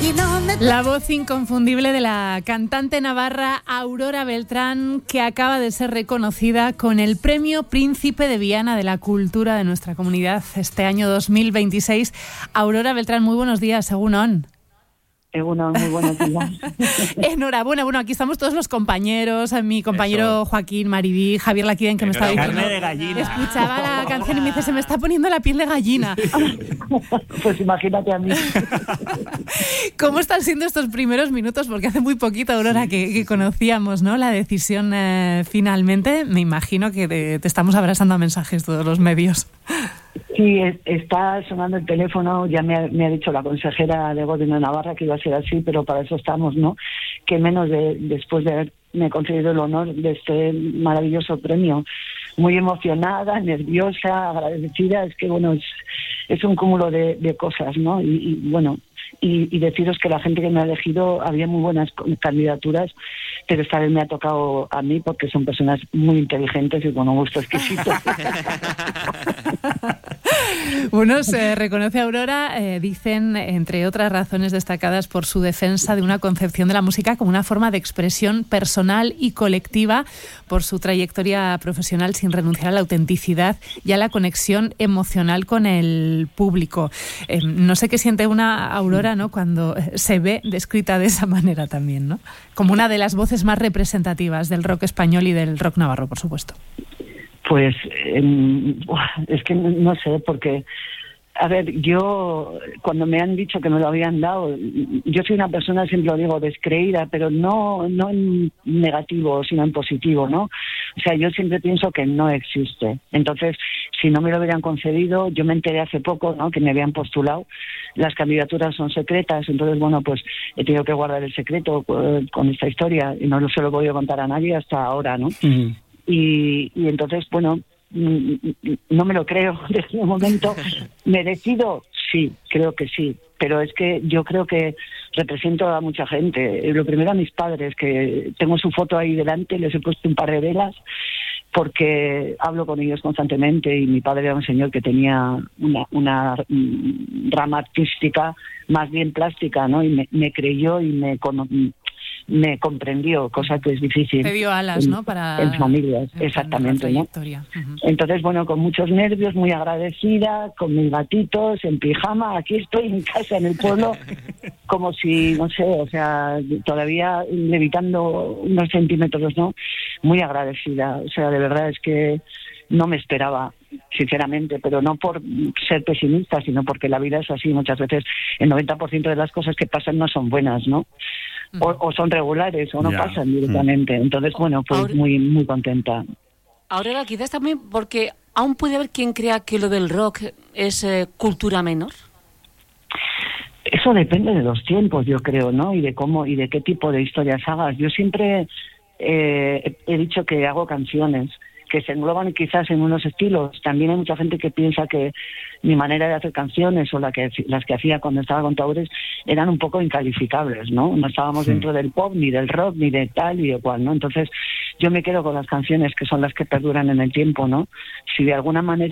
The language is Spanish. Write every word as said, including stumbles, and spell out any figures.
La voz inconfundible de la cantante navarra Aurora Beltrán, que acaba de ser reconocida con el Premio Príncipe de Viana de la Cultura de nuestra comunidad este año dos mil veintiséis. Aurora Beltrán, muy buenos días, Egunon. Egunon, muy buenos días. Enhorabuena. Bueno, aquí estamos todos los compañeros, mi compañero Eso. Joaquín, Maribí, Javier Laquiden, que me estaba diciendo... Carne de gallina. Escuchaba la canción y me dice, se me está poniendo la piel de gallina. Pues imagínate a mí. ¿Cómo están siendo estos primeros minutos? Porque hace muy poquito, Aurora, sí, que, que conocíamos, ¿no?, la decisión eh, finalmente. Me imagino que te, te estamos abrazando a mensajes todos los medios. Sí, está sonando el teléfono, ya me ha, me ha dicho la consejera de Gobierno de Navarra que iba a ser así, pero para eso estamos, ¿no? Que menos de después de haberme concedido el honor de este maravilloso premio. Muy emocionada, nerviosa, agradecida, es que, bueno, es, es un cúmulo de, de cosas, ¿no? Y, y bueno, y, y deciros que la gente que me ha elegido, había muy buenas candidaturas, pero esta vez me ha tocado a mí porque son personas muy inteligentes y con un gusto exquisito. Bueno, se reconoce a Aurora, eh, dicen, entre otras razones destacadas, por su defensa de una concepción de la música como una forma de expresión personal y colectiva, por su trayectoria profesional sin renunciar a la autenticidad y a la conexión emocional con el público. Eh, no sé qué siente una Aurora, ¿no?, cuando se ve descrita de esa manera también, ¿no? Como una de las voces más representativas del rock español y del rock navarro, por supuesto. Pues eh, es que no, no sé, porque, a ver, yo cuando me han dicho que me lo habían dado, yo soy una persona, siempre lo digo, descreída, pero no, no en negativo, sino en positivo, ¿no? O sea, yo siempre pienso que no existe. Entonces, si no me lo hubieran concedido, yo me enteré hace poco, ¿no?, que me habían postulado. Las candidaturas son secretas, entonces, bueno, pues he tenido que guardar el secreto pues, con esta historia y no se lo he podido contar a nadie hasta ahora, ¿no? Uh-huh. Y, y entonces, bueno, no me lo creo desde un momento. ¿Merecido? Sí, creo que sí. Pero es que yo creo que represento a mucha gente. Lo primero a mis padres, que tengo su foto ahí delante, les he puesto un par de velas, porque hablo con ellos constantemente y mi padre era un señor que tenía una, una rama artística más bien plástica, ¿no? Y me, me creyó y me conoció. Me comprendió, cosa que es difícil. Te dio alas, en, ¿no? Para en familias, exactamente, ¿no? Uh-huh. Entonces, bueno, con muchos nervios, muy agradecida, con mis gatitos, en pijama, aquí estoy en casa, en el pueblo, como si, no sé, o sea, todavía levitando unos centímetros, ¿no? Muy agradecida, o sea, de verdad es que no me esperaba, sinceramente, pero no por ser pesimista, sino porque la vida es así. Muchas veces el noventa por ciento de las cosas que pasan no son buenas, ¿no? O, o son regulares o no yeah. pasan directamente. Entonces, bueno, pues ahora, muy muy contenta. Ahora, quizás también porque aún puede haber quien crea que lo del rock es eh, cultura menor. Eso depende de los tiempos, yo creo, ¿no? Y de cómo y de qué tipo de historias hagas. Yo siempre eh, he dicho que hago canciones que se engloban quizás en unos estilos. También hay mucha gente que piensa que mi manera de hacer canciones o la que, las que hacía cuando estaba con Taures eran un poco incalificables, ¿no? No estábamos sí. dentro del pop, ni del rock, ni de tal y de cual, ¿no? Entonces yo me quedo con las canciones que son las que perduran en el tiempo, ¿no? Si de alguna manera